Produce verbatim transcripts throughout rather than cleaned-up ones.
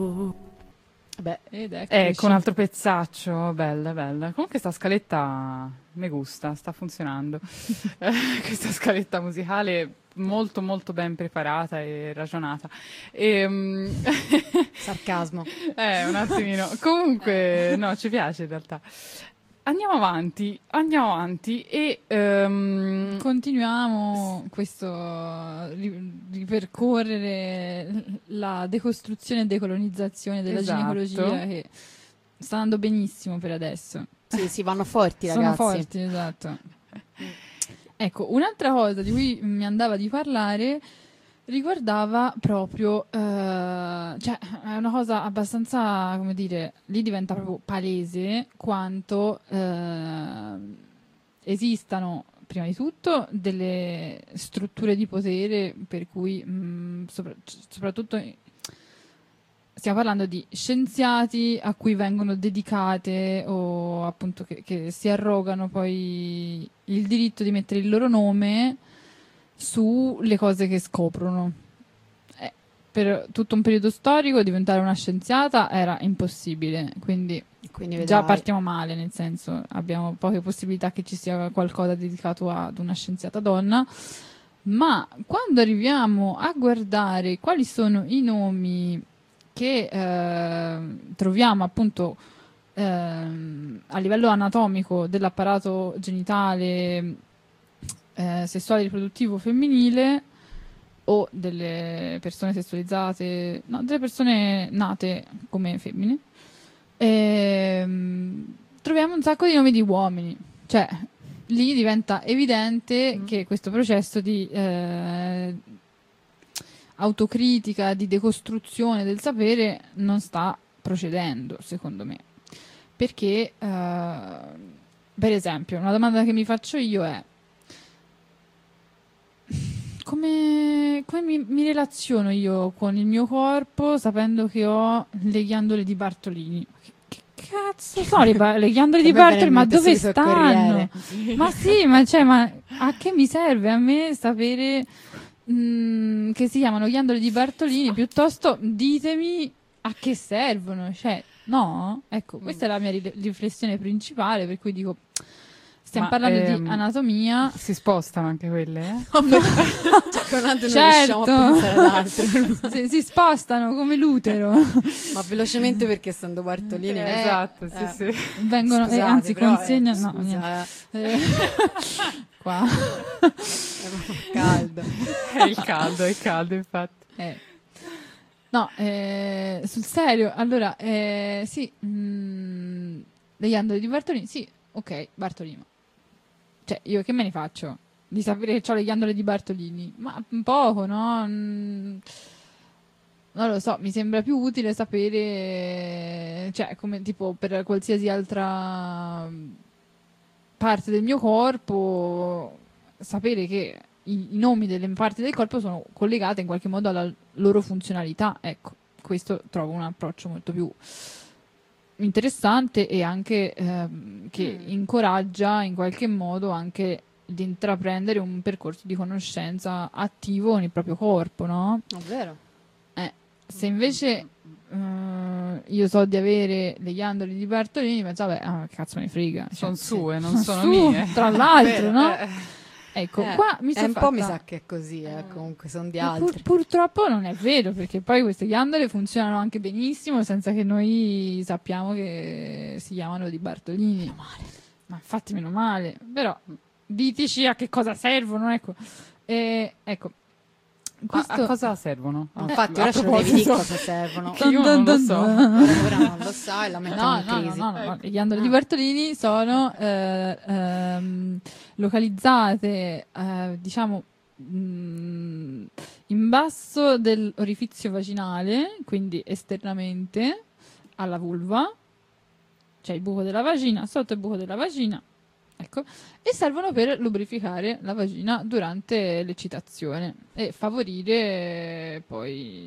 Beh, ed ecco un altro pezzaccio, bella, bella. Comunque sta scaletta mi gusta, sta funzionando. Questa scaletta musicale molto molto ben preparata e ragionata. E, um... sarcasmo. Eh, un attimino. Comunque, no, ci piace in realtà. Andiamo avanti, andiamo avanti e um... continuiamo questo ripercorrere la decostruzione e decolonizzazione della esatto. ginecologia, che sta andando benissimo per adesso. Sì, sì, vanno forti, ragazzi. Sono forti, esatto. Ecco, un'altra cosa di cui mi andava di parlare riguardava proprio, eh, cioè è una cosa abbastanza, come dire, lì diventa proprio palese quanto eh, esistano prima di tutto delle strutture di potere per cui mh, sopra- soprattutto stiamo parlando di scienziati a cui vengono dedicate o appunto che, che si arrogano poi il diritto di mettere il loro nome sulle cose che scoprono. Eh, per tutto un periodo storico diventare una scienziata era impossibile, quindi, quindi già partiamo male, nel senso abbiamo poche possibilità che ci sia qualcosa dedicato ad una scienziata donna. Ma quando arriviamo a guardare quali sono i nomi che eh, troviamo appunto eh, a livello anatomico dell'apparato genitale eh, sessuale riproduttivo femminile o delle persone sessualizzate, no, delle persone nate come femmine, ehm, troviamo un sacco di nomi di uomini, cioè lì diventa evidente mm. che questo processo di eh, autocritica, di decostruzione del sapere non sta procedendo, secondo me. Perché, eh, per esempio, una domanda che mi faccio io è come, come mi, mi relaziono io con il mio corpo sapendo che ho le ghiandole di Bartolini? Che, che cazzo sono le, ba- le ghiandole di Bartolini? Ma dove stanno? Sì. Ma sì, ma, cioè, ma a che mi serve a me sapere mh, che si chiamano ghiandole di Bartolini? Piuttosto ditemi a che servono, cioè, no? Ecco, questa mm. è la mia ri- riflessione principale, per cui dico... Stiamo Ma, parlando ehm, di anatomia. Si spostano anche quelle, eh? Cioè, con altro certo. Non riusciamo a pensare si, si spostano come l'utero. Ma velocemente perché essendo Bartolini. Eh, esatto, sì, eh, sì. Vengono, Scusate, eh, anzi, però, consegnano. Eh, no, eh. Qua. È caldo. È il caldo, è il caldo, infatti. Eh. No, eh, sul serio, allora, eh, sì, mh, le ghiandole di Bartolini, sì, ok, Bartolino. Cioè, io che me ne faccio? Di sapere che ho le ghiandole di Bartolini? Ma un poco, no? Mm, non lo so, mi sembra più utile sapere, cioè, come tipo per qualsiasi altra parte del mio corpo, sapere che i, i nomi delle parti del corpo sono collegate in qualche modo alla loro funzionalità. Ecco, questo trovo un approccio molto più interessante e anche ehm, che mm. incoraggia in qualche modo anche di intraprendere un percorso di conoscenza attivo nel proprio corpo, no? È vero. Eh, se invece uh, io so di avere le ghiandole di Bartolini, penso, vabbè, ah, che cazzo me ne frega. Sono cioè, sue, sì, non sono su, mie. Tra l'altro, Beh, no? Eh. Ecco, eh, qua mi è un fatta... po' mi sa che è così, eh, comunque sono di altri. Pur, purtroppo non è vero, perché poi queste ghiandole funzionano anche benissimo senza che noi sappiamo che si chiamano di Bartolini. Meno male. Ma infatti meno male, però diteci a che cosa servono, ecco. E, ecco. Questo... A, a cosa servono? No, infatti eh, ora ce lo devi dire cosa servono. Che io non lo so. Ora non lo sai, la mettiamo no, in no, crisi. no, no, no. Le ghiandole ah. di Bartolini sono eh, ehm, localizzate, eh, diciamo, mh, in basso dell'orifizio vaginale, quindi esternamente alla vulva, cioè il buco della vagina, sotto il buco della vagina. Ecco, e servono per lubrificare la vagina durante l'eccitazione e favorire poi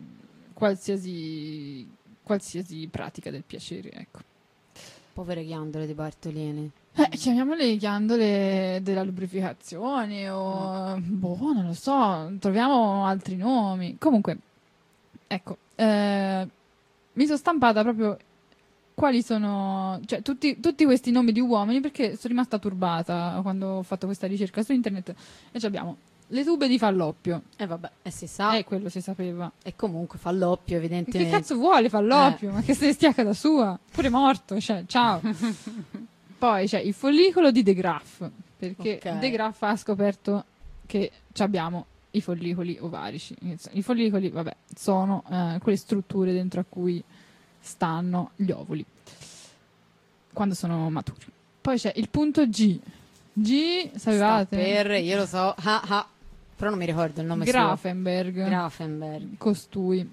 qualsiasi, qualsiasi pratica del piacere, ecco. Povere ghiandole di Bartolini. Eh, chiamiamole ghiandole della lubrificazione o... boh, non lo so, troviamo altri nomi. Comunque, ecco, eh, mi sono stampata proprio quali sono, cioè tutti, tutti questi nomi di uomini, perché sono rimasta turbata quando ho fatto questa ricerca su internet. E ci abbiamo le tube di Falloppio. E eh vabbè, e si sa. E quello si sapeva. E comunque Falloppio, evidentemente. Che cazzo vuole Falloppio? Eh. Ma che se ne stia a casa sua? Pure morto, cioè, ciao. Poi c'è il follicolo di De Graaf, perché okay. De Graaf ha scoperto che abbiamo i follicoli ovarici. I follicoli, vabbè, sono eh, quelle strutture dentro a cui stanno gli ovuli quando sono maturi. Poi c'è il punto G. G, sapevate? Sta per, io lo so, ah, ah, però non mi ricordo il nome. Grafenberg. Suo. Grafenberg. Costui.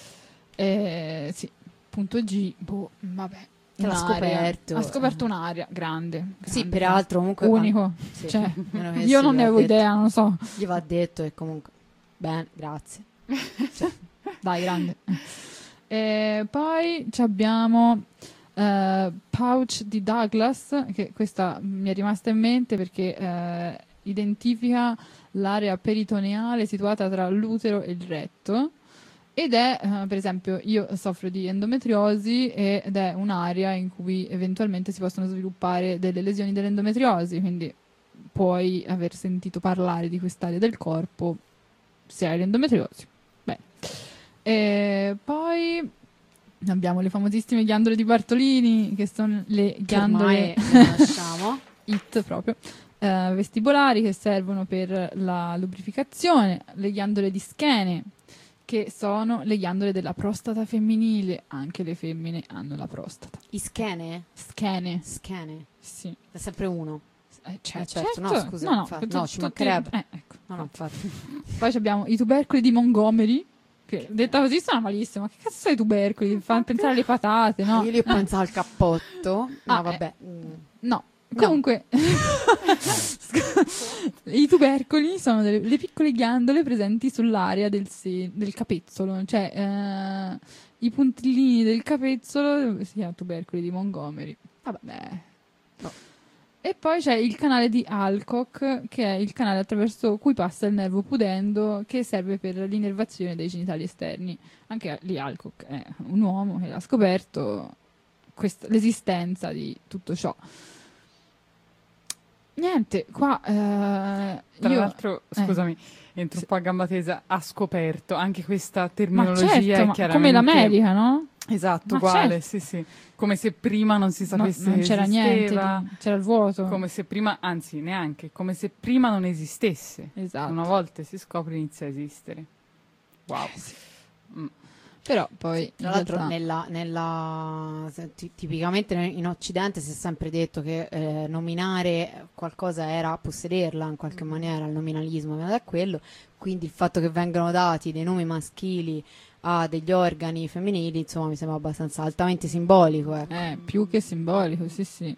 Eh, sì, punto G, boh, vabbè. Che l'ha scoperto. Ha scoperto un'area grande. grande sì, peraltro comunque... Unico. Sì, cioè, io non ne avevo detto, idea, non lo so. Gli va detto e comunque... Bene, grazie. Cioè, dai, grande. E poi abbiamo uh, Pouch di Douglas, che questa mi è rimasta in mente perché uh, identifica l'area peritoneale situata tra l'utero e il retto. Ed è, uh, per esempio, io soffro di endometriosi ed è un'area in cui eventualmente si possono sviluppare delle lesioni dell'endometriosi, quindi puoi aver sentito parlare di quest'area del corpo se hai l'endometriosi. Bene. E poi abbiamo le famosissime ghiandole di Bartolini, che sono le ghiandole I T proprio, uh, vestibolari, che servono per la lubrificazione, le ghiandole di Skene, che sono le ghiandole della prostata femminile. Anche le femmine hanno la prostata. I Skene? Skene. Skene? Sì. È sempre uno. Eh, certo, eh, certo. certo. No, scusa. No, no, infatti, tu, no tu, ci mancherebbe. Eh, ecco. No, no, infatti. Poi abbiamo i tubercoli di Montgomery, che detta così sono malissimo. Ma che cazzo sono i tubercoli? Fanno pensare alle patate, no? Io li ho pensato al cappotto. Ah, no, vabbè. Eh. No. Comunque, i tubercoli sono delle, le piccole ghiandole presenti sull'area del, se, del capezzolo, cioè eh, i puntillini del capezzolo si chiama tubercoli di Montgomery. Vabbè. No. E poi c'è il canale di Alcock, che è il canale attraverso cui passa il nervo pudendo, che serve per l'innervazione dei genitali esterni. Anche lì Alcock è un uomo che ha scoperto quest- l'esistenza di tutto ciò. Niente, qua eh, tra io, l'altro, eh, scusami, entro sì. un po' a gamba tesa, ha scoperto anche questa terminologia. Ma certo, è ma chiaramente come l'America, no? Esatto, ma uguale, certo. sì, sì. Come se prima non si sapesse no, non c'era esisteva, niente, c'era il vuoto. Come se prima, anzi, neanche, come se prima non esistesse. Esatto. Una volta si scopre inizia a esistere. Wow. Eh, sì. mm. Però poi tra l'altro realtà... nella, nella t- tipicamente in Occidente si è sempre detto che eh, nominare qualcosa era possederla in qualche maniera, il nominalismo viene da quello, quindi il fatto che vengano dati dei nomi maschili a degli organi femminili, insomma, mi sembra abbastanza altamente simbolico. Ecco. Eh, più che simbolico, sì sì.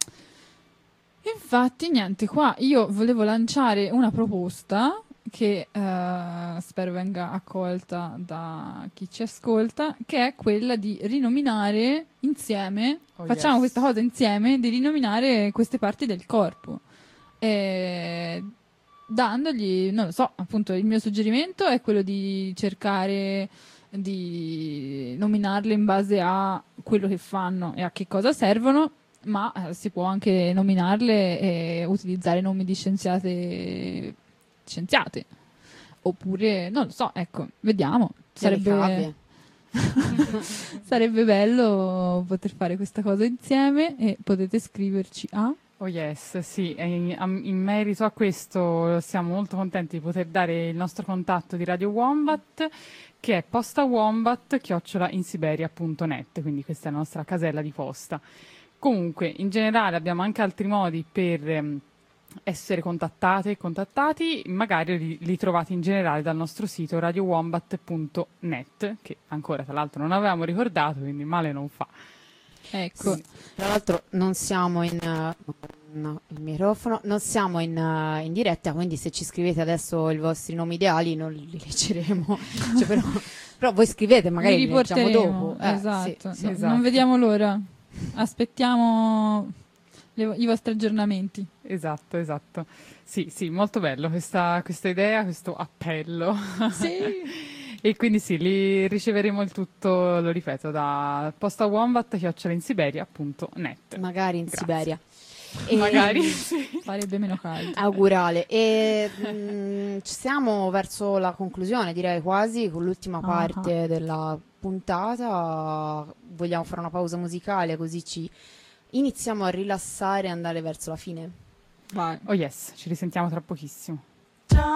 Infatti niente, qua io volevo lanciare una proposta che uh, spero venga accolta da chi ci ascolta, che è quella di rinominare insieme, oh, facciamo yes. questa cosa insieme, di rinominare queste parti del corpo, e dandogli, non lo so, appunto il mio suggerimento è quello di cercare di nominarle in base a quello che fanno e a che cosa servono, ma eh, si può anche nominarle e utilizzare nomi di scienziate scienziate, oppure non lo so, ecco, vediamo, sarebbe sarebbe bello poter fare questa cosa insieme, e potete scriverci a oh yes, sì, in, in merito a questo siamo molto contenti di poter dare il nostro contatto di Radio Wombat, che è postawombat chiocciola insiberia punto net, quindi questa è la nostra casella di posta. Comunque, in generale abbiamo anche altri modi per ehm, essere contattate e contattati, magari li, li trovate in generale dal nostro sito radio wombat punto net, che ancora tra l'altro non avevamo ricordato, quindi male non fa. Ecco, sì. Tra l'altro non siamo in uh, no, il microfono, non siamo in, uh, in diretta, quindi se ci scrivete adesso i vostri nomi ideali non li leggeremo, cioè, però, però voi scrivete, magari li, li leggiamo dopo. Eh, esatto. Sì, sì, no, esatto. Non vediamo l'ora, aspettiamo le, i vostri aggiornamenti. Esatto, esatto. Sì, sì, molto bello questa, questa idea, questo appello. Sì. E quindi sì, li riceveremo il tutto, lo ripeto, da postawombat chiocciola in Siberia punto net. Magari in Grazie. Siberia. E magari sì. Farebbe meno caldo. Augurale. E mh, ci siamo verso la conclusione, direi quasi, con l'ultima parte uh-huh. della puntata. Vogliamo fare una pausa musicale così ci iniziamo a rilassare e andare verso la fine. Vai. Oh yes, ci risentiamo tra pochissimo.